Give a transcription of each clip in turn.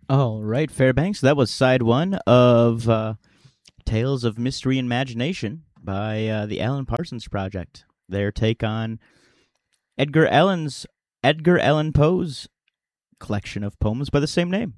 All right, Fairbanks. That was side one of Tales of Mystery and Imagination by the Alan Parsons Project. Their take on Edgar Allan's Edgar Allan Poe's collection of poems by the same name.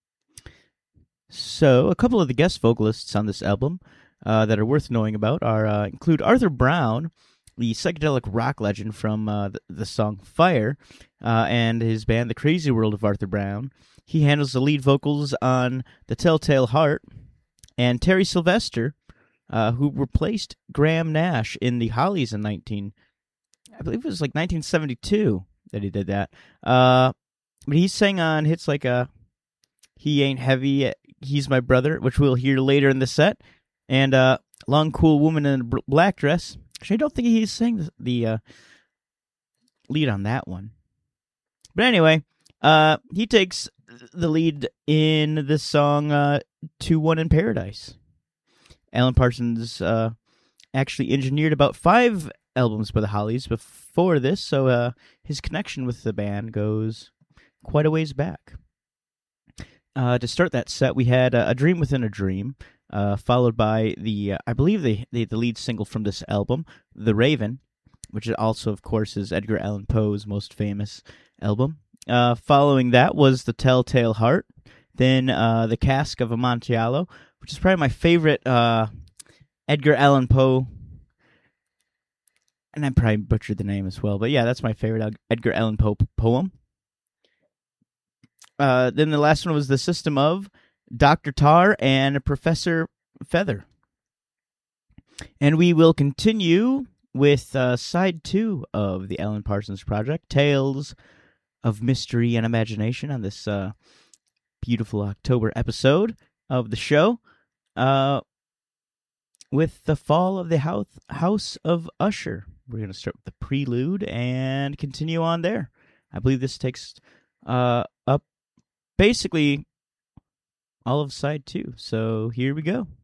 So, a couple of the guest vocalists on this album that are worth knowing about include Arthur Brown, the psychedelic rock legend from the song Fire, and his band The Crazy World of Arthur Brown. He handles the lead vocals on The Telltale Heart, and Terry Sylvester, who replaced Graham Nash in the Hollies in I believe it was like 1972 that he did that. But he sang on hits like He Ain't Heavy, He's My Brother, which we'll hear later in the set, and Long Cool Woman in a Black Dress. Actually, I don't think he sang the lead on that one. But anyway, he takes the lead in the song 2-1 in Paradise. Alan Parsons actually engineered about 5 albums by the Hollies before this, so his connection with the band goes quite a ways back. To start that set, we had A Dream Within a Dream, followed by I believe the lead single from this album, The Raven, which also, of course, is Edgar Allan Poe's most famous album. Following that was The Telltale Heart, then The Cask of Amontillado, which is probably my favorite Edgar Allan Poe, and I probably butchered the name as well, but yeah, that's my favorite Edgar Allan Poe poem. Then the last one was The System of, Dr. Tar, and Professor Feather. And we will continue with side 2 of the Alan Parsons Project, Tales of Mystery and Imagination, on this beautiful October episode of the show, with The Fall of the House of Usher. We're going to start with the prelude and continue on there. I believe this takes up basically all of side 2. So here we go.